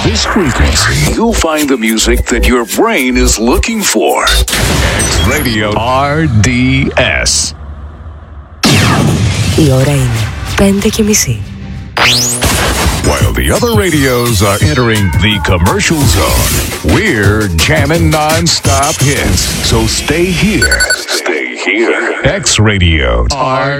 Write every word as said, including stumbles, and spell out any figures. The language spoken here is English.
this frequency, you'll find the music that your brain is looking for. X Radio R D S. Η ώρα είναι πέντε και μισή. While the other radios are entering the commercial zone, we're jamming non-stop hits. So stay here. Stay here. X Radio R